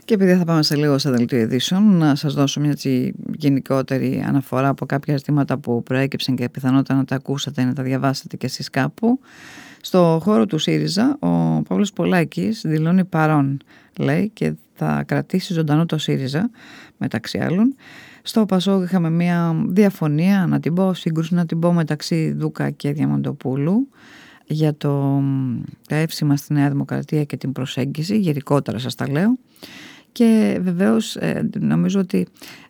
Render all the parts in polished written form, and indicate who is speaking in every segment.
Speaker 1: Και επειδή θα πάμε σε λίγο σε δελτίο ειδήσεων, να σας δώσω μια γενικότερη αναφορά από κάποια ζητήματα που προέκυψαν και πιθανότατα να τα ακούσατε, να τα διαβάσετε κι εσείς κάπου. Στο χώρο του ΣΥΡΙΖΑ, ο Παύλος Πολάκης δηλώνει παρόν, λέει, και θα κρατήσει ζωντανό το ΣΥΡΙΖΑ, μεταξύ άλλων. Στο ΠΑΣΟΚ είχαμε μια διαφωνία, να την πω, σύγκρουση να την πω, μεταξύ Δούκα και Διαμαντοπούλου για τα εύσημα στη Νέα Δημοκρατία και την προσέγγιση, γενικότερα σας τα λέω. Και βεβαίως νομίζω ότι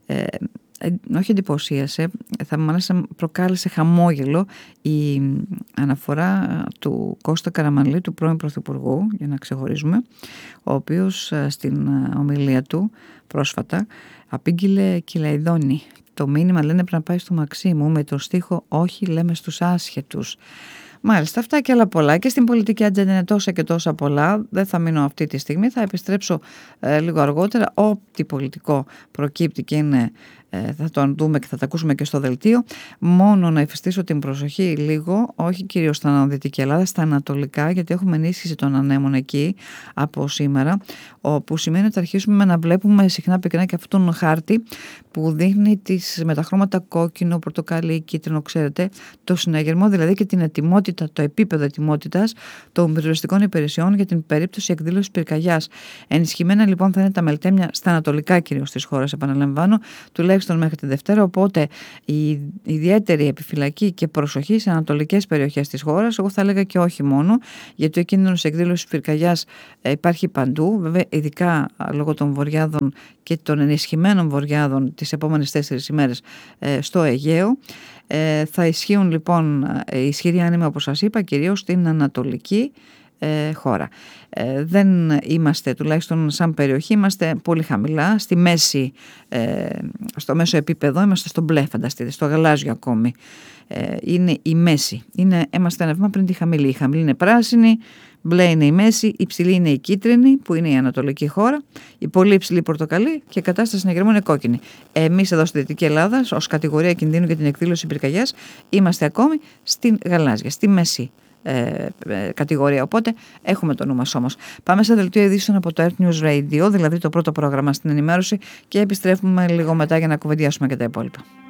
Speaker 1: όχι εντυπωσίασε, θα μάλιστα προκάλεσε χαμόγελο η αναφορά του Κώστα Καραμανλή, του πρώην Πρωθυπουργού, για να ξεχωρίζουμε, ο οποίος στην ομιλία του πρόσφατα απήγγειλε κυλαϊδόνι. Το μήνυμα, λένε, πρέπει να πάει στο Μαξίμου με το στίχο «Όχι, λέμε στους άσχετους». Μάλιστα, αυτά και άλλα πολλά. Και στην πολιτική ατζέντα είναι τόσα και τόσα πολλά. Δεν θα μείνω αυτή τη στιγμή. Θα επιστρέψω λίγο αργότερα. Ό,τι πολιτικό προκύπτει και είναι, θα το δούμε και θα τα ακούσουμε και στο δελτίο. Μόνο να εφιστήσω την προσοχή λίγο, όχι κυρίως στα Δυτική Ελλάδα, στα ανατολικά, γιατί έχουμε ενίσχυση των ανέμων εκεί από σήμερα. Που σημαίνει ότι θα αρχίσουμε να βλέπουμε συχνά πυκνά και αυτόν τον χάρτη που δείχνει με τα χρώματα κόκκινο, πορτοκαλί, κίτρινο, ξέρετε, το συναγερμό δηλαδή και την ετοιμότητα, το επίπεδο ετοιμότητας των πυροσβεστικών υπηρεσιών για την περίπτωση εκδήλωσης πυρκαγιάς. Ενισχυμένα λοιπόν θα είναι τα μελτέμια στα ανατολικά κυρίως της χώρας, επαναλαμβάνω, τουλάχιστον μέχρι τη Δευτέρα. Οπότε η ιδιαίτερη επιφυλακή και προσοχή σε ανατολικές περιοχές της χώρας, εγώ θα έλεγα και όχι μόνο, γιατί ο κίνδυνος εκδήλωσης πυρκαγιάς υπάρχει παντού, βέβαια ειδικά λόγω των βορειάδων και των ενισχυμένων βορειάδων τις επόμενες 4 ημέρες στο Αιγαίο. Θα ισχύουν λοιπόν ισχυροί άνεμοι, όπως σας είπα, κυρίως στην ανατολική χώρα. Δεν είμαστε, τουλάχιστον σαν περιοχή, είμαστε πολύ χαμηλά, στη μέση, στο μέσο επίπεδο, είμαστε στο μπλε, φανταστείτε, στο γαλάζιο ακόμη. Είναι η μέση. Είμαστε ένα βήμα πριν τη χαμηλή. Η χαμηλή είναι πράσινη, μπλε είναι η μέση, η υψηλή είναι η κίτρινη, που είναι η ανατολική χώρα, η πολύ υψηλή πορτοκαλί και η κατάσταση συναγερμού είναι κόκκινη. Εμείς εδώ στη Δυτική Ελλάδα, ως κατηγορία κινδύνου για την εκδήλωση πυρκαγιάς, είμαστε ακόμη στην γαλάζια, στη μέση κατηγορία. Οπότε έχουμε το νου μας όμως. Πάμε σε δελτίο ειδήσεων από το Earth News Radio, δηλαδή το πρώτο πρόγραμμα στην ενημέρωση, και επιστρέφουμε λίγο μετά για να κουβεντιάσουμε και τα υπόλοιπα.